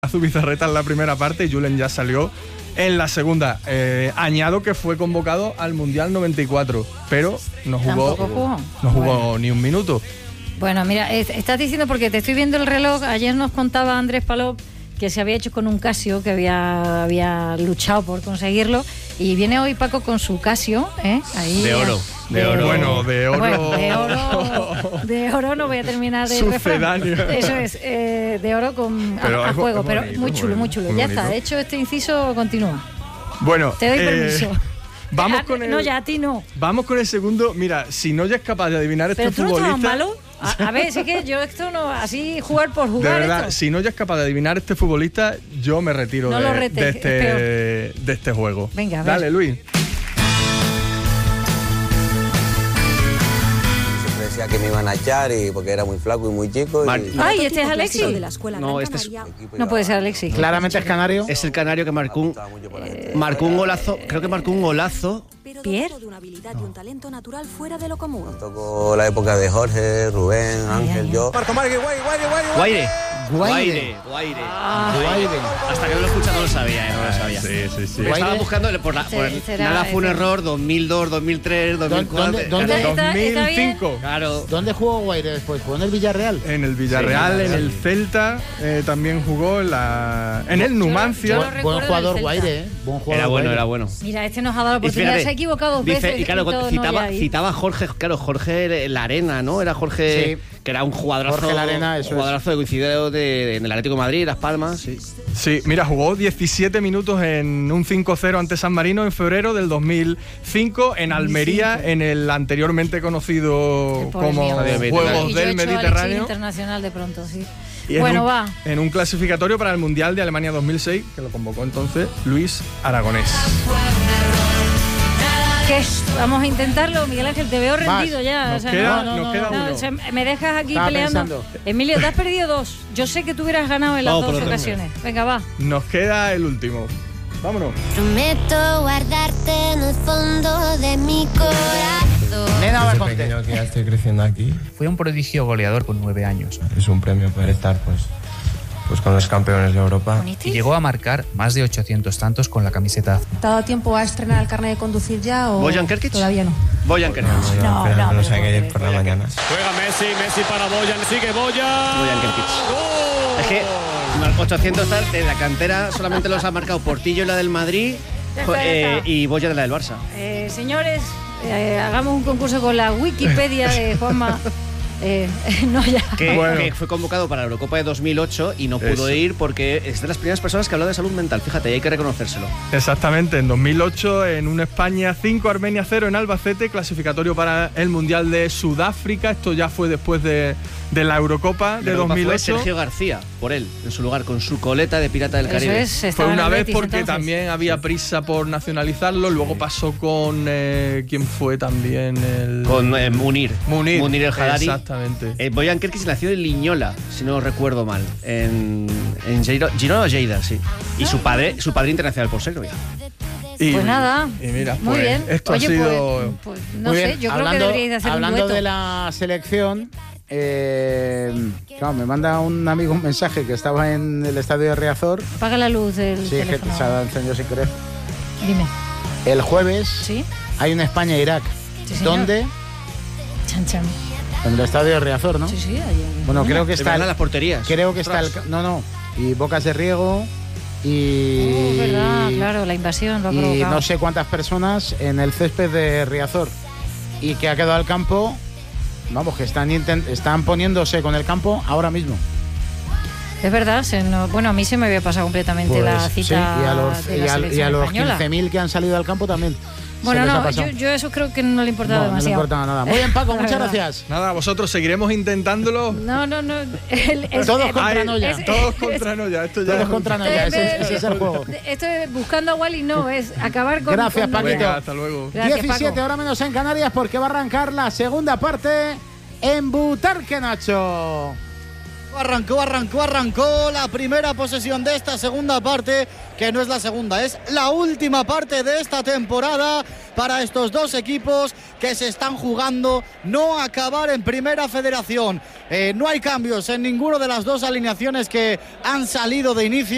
Zubizarreta en la primera parte y Julen ya salió en la segunda. Añado que fue convocado al Mundial 94, pero no jugó ni un minuto. Bueno, mira, estás diciendo, porque te estoy viendo el reloj. Ayer nos contaba Andrés Palop que se había hecho con un Casio, que había luchado por conseguirlo, y viene hoy Paco con su Casio, ahí, de oro. Bueno, de oro no voy a terminar de refrán. Eso es, de oro a juego, pero muy chulo. Ya está, hecho este inciso, continúa. Bueno, te doy permiso. Vamos con no, ya a ti no. Vamos con el segundo. Mira, si no ya es capaz de adivinar este futbolista. ¿Pero tú no estabas malo? A ver, es que yo esto no, así jugar por jugar. De verdad, esto. si no ya es capaz de adivinar este futbolista, yo me retiro de este juego. Venga, a ver. Dale, Luis. Siempre decía que me iban a echar porque era muy flaco y muy chico. Ay, ¿este es Alexis? No, este es... No puede ser Alexis. Claramente es canario. Es el canario que marcó un golazo. Creo que marcó un golazo. ¿Pierre? De una habilidad y un talento natural fuera de lo común. Tocó la época de Jorge, Rubén, Ángel, yo. Guaire. Hasta que no lo escucha no lo sabía, Sí. Estaba buscando nada, fue un error, 2002, 2003, 2004. ¿Dónde? 2005. Claro. ¿Dónde jugó Guaire después? ¿Jugó en el Villarreal? En el Villarreal, en el Celta, también jugó en el Numancia. Buen jugador Guaire, Buen jugador. Era bueno. Mira, este nos ha dado la oportunidad, se ha equivocado dos veces. Y claro, citaba a Jorge, Jorge Larena, ¿no? Era Jorge, que era un jugadorazo. Jorge Larena, de coincidió en el Atlético de Madrid, Las Palmas, sí. Sí, mira, jugó 17 minutos en un 5-0 ante San Marino en febrero del 2005, en Almería, en el anteriormente conocido como Juegos del Mediterráneo. Internacional de pronto, sí. Y va. En un clasificatorio para el Mundial de Alemania 2006, que lo convocó entonces Luis Aragonés. ¿Qué? Vamos a intentarlo, Miguel Ángel, te veo rendido ya. Nos queda uno. Me dejas aquí Estaba peleando. Pensando. Emilio, te has perdido dos. Yo sé que tú hubieras ganado en las dos ocasiones. Venga, va. Nos queda el último. Vámonos. Prometo guardarte en el fondo de mi corazón. Nena, Desde pequeño que ya estoy creciendo aquí. Fue un prodigio goleador con 9 años. Es un premio poder estar pues con los campeones de Europa. Y llegó a marcar más de 800 tantos con la camiseta. ¿Te ha dado tiempo a estrenar el carnet de conducir ya o Bojan Kerkic? Todavía no? Bojan Kerkic. No, no sé qué ir por la mañana. Juega Messi para Bojan, sigue Bojan Kerkic. Es que 800 tal, de la cantera solamente los ha marcado Portillo en la del Madrid y Bojan en la del Barça. Señores, hagamos un concurso con la Wikipedia de Juanma. Que fue convocado para la Eurocopa de 2008 y no pudo ir porque es de las primeras personas que habló de salud mental. Fíjate, hay que reconocérselo. Exactamente, en 2008 en un España 5, Armenia 0 en Albacete, clasificatorio para el Mundial de Sudáfrica. Esto ya fue después de la Eurocopa de 2008. Fue Sergio García, por él, en su lugar, con su coleta de Pirata del Caribe. Fue una vez porque también había prisa por nacionalizarlo. Luego pasó con... ¿quién fue también? Con Munir el Hadari. Exactamente. Bojan Kerkic nació en Liñola, si no recuerdo mal, en Girona o Lleida, sí. Y su padre internacional por Serbia. Pues nada, y mira, muy bien. Esto ha sido... Pues no sé, yo creo que deberíais de hacer un dueto. Hablando de la selección, me manda un amigo un mensaje que estaba en el estadio de Riazor. Apaga la luz del teléfono. Sí, que se ha encendido sin querer. Dime. El jueves hay una España-Irak. Sí, ¿Dónde? Chan. En el estadio de Riazor, ¿no? Sí, ayer. Bueno, creo que está... las porterías. Creo que está el... No. Y Bocas de Riego y... verdad, claro, la invasión lo ha provocado. Y no sé cuántas personas en el césped de Riazor. Y que ha quedado al campo... Vamos, que están poniéndose con el campo ahora mismo. Es verdad, bueno, a mí se me había pasado completamente la cita. Sí, y a los 15.000 que han salido al campo también. Bueno, yo eso creo que no le importaba demasiado. No le importaba nada. Muy bien, Paco, muchas gracias. Nada, vosotros seguiremos intentándolo. No. Todos contra Noya. Todos contra Noya. Todos contra Noya, ese es el juego. Esto es buscando a Wally, no, es acabar con... Gracias, Paquito. Venga, hasta luego. Gracias, 17, Paco. ahora menos en Canarias, porque va a arrancar la segunda parte en Butarque, Nacho. Arrancó la primera posesión de esta segunda parte, que no es la segunda, es la última parte de esta temporada para estos dos equipos que se están jugando no acabar en Primera Federación. No hay cambios en ninguna de las dos alineaciones que han salido de inicio.